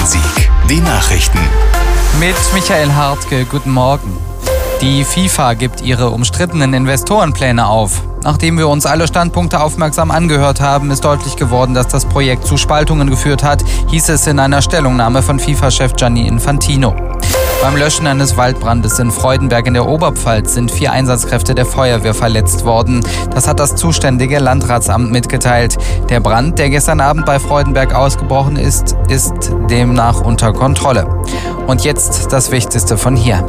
Bonn-Rhein-Sieg. Die Nachrichten. Mit Michael Hartke, guten Morgen. Die FIFA gibt ihre umstrittenen Investorenpläne auf. Nachdem wir uns alle Standpunkte aufmerksam angehört haben, ist deutlich geworden, dass das Projekt zu Spaltungen geführt hat, hieß es in einer Stellungnahme von FIFA-Chef Gianni Infantino. Beim Löschen eines Waldbrandes in Freudenberg in der Oberpfalz sind 4 Einsatzkräfte der Feuerwehr verletzt worden. Das hat das zuständige Landratsamt mitgeteilt. Der Brand, der gestern Abend bei Freudenberg ausgebrochen ist, ist demnach unter Kontrolle. Und jetzt das Wichtigste von hier.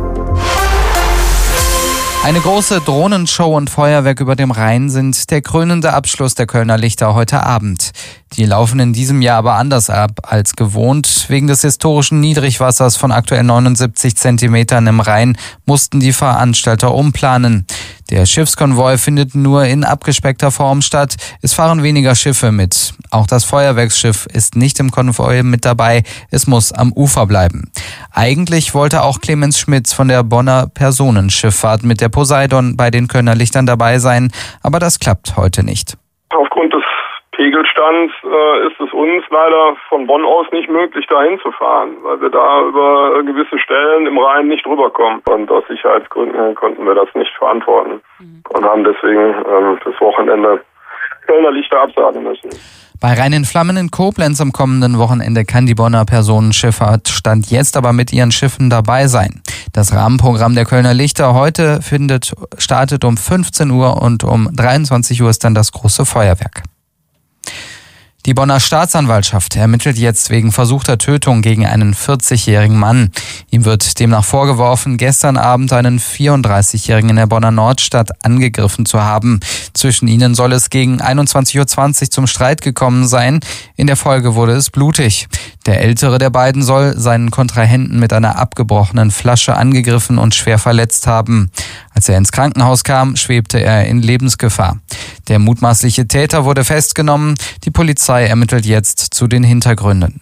Eine große Drohnenshow und Feuerwerk über dem Rhein sind der krönende Abschluss der Kölner Lichter heute Abend. Die laufen in diesem Jahr aber anders ab als gewohnt. Wegen des historischen Niedrigwassers von aktuell 79 Zentimetern im Rhein mussten die Veranstalter umplanen. Der Schiffskonvoi findet nur in abgespeckter Form statt. Es fahren weniger Schiffe mit. Auch das Feuerwerksschiff ist nicht im Konvoi mit dabei. Es muss am Ufer bleiben. Eigentlich wollte auch Clemens Schmitz von der Bonner Personenschifffahrt mit der Poseidon bei den Kölner Lichtern dabei sein. Aber das klappt heute nicht. Aufgrund des Pegelstands ist es uns leider von Bonn aus nicht möglich, da hinzufahren, weil wir da über gewisse Stellen im Rhein nicht rüberkommen. Und aus Sicherheitsgründen konnten wir das nicht verantworten und haben deswegen das Wochenende Kölner Lichter absagen müssen. Bei Rhein in Flammen in Koblenz am kommenden Wochenende kann die Bonner Personenschifffahrt Stand jetzt aber mit ihren Schiffen dabei sein. Das Rahmenprogramm der Kölner Lichter heute startet um 15 Uhr und um 23 Uhr ist dann das große Feuerwerk. Die Bonner Staatsanwaltschaft ermittelt jetzt wegen versuchter Tötung gegen einen 40-jährigen Mann. Ihm wird demnach vorgeworfen, gestern Abend einen 34-jährigen in der Bonner Nordstadt angegriffen zu haben. Zwischen ihnen soll es gegen 21.20 Uhr zum Streit gekommen sein. In der Folge wurde es blutig. Der ältere der beiden soll seinen Kontrahenten mit einer abgebrochenen Flasche angegriffen und schwer verletzt haben. Als er ins Krankenhaus kam, schwebte er in Lebensgefahr. Der mutmaßliche Täter wurde festgenommen. Die Polizei ermittelt jetzt zu den Hintergründen.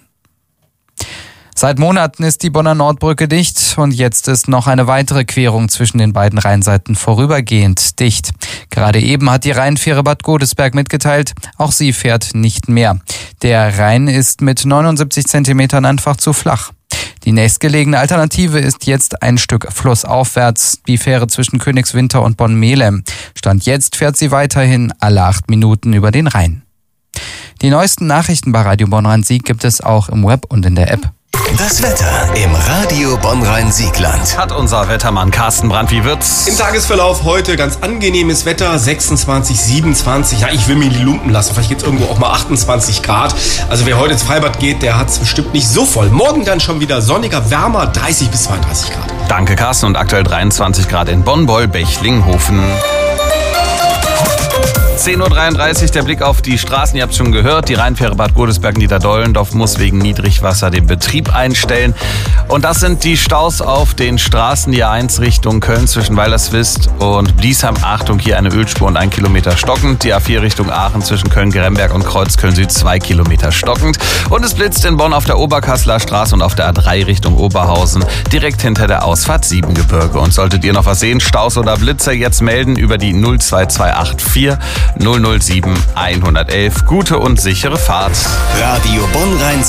Seit Monaten ist die Bonner Nordbrücke dicht und jetzt ist noch eine weitere Querung zwischen den beiden Rheinseiten vorübergehend dicht. Gerade eben hat die Rheinfähre Bad Godesberg mitgeteilt, auch sie fährt nicht mehr. Der Rhein ist mit 79 Zentimetern einfach zu flach. Die nächstgelegene Alternative ist jetzt ein Stück flussaufwärts, die Fähre zwischen Königswinter und Bonn-Melem. Stand jetzt fährt sie weiterhin alle 8 Minuten über den Rhein. Die neuesten Nachrichten bei Radio Bonn-Rhein-Sieg gibt es auch im Web und in der App. Das Wetter im Radio Bonn-Rhein-Siegland. Hat unser Wettermann Carsten Brandt. Wie wird's? Im Tagesverlauf heute ganz angenehmes Wetter, 26, 27. Ja, ich will mir die Lumpen lassen. Vielleicht gibt's irgendwo auch mal 28 Grad. Also wer heute ins Freibad geht, der hat's bestimmt nicht so voll. Morgen dann schon wieder sonniger, wärmer, 30 bis 32 Grad. Danke, Carsten. Und aktuell 23 Grad in Bonn, Boll, Bechling-Hofen. 10.33 Uhr, der Blick auf die Straßen, ihr habt schon gehört, die Rheinfähre Bad Godesberg-Niederdollendorf muss wegen Niedrigwasser den Betrieb einstellen. Und das sind die Staus auf den Straßen, die A1 Richtung Köln zwischen Weilerswist und Bliesheim. Achtung, hier eine Ölspur und 1 Kilometer stockend. Die A4 Richtung Aachen zwischen Köln-Geremberg und Kreuz Köln-Süd 2 Kilometer stockend. Und es blitzt in Bonn auf der Oberkasseler Straße und auf der A3 Richtung Oberhausen, direkt hinter der Ausfahrt Siebengebirge. Und solltet ihr noch was sehen, Staus oder Blitzer, jetzt melden über die 02284 007 111. Gute und sichere Fahrt. Radio Bonn-Rhein-Sieg.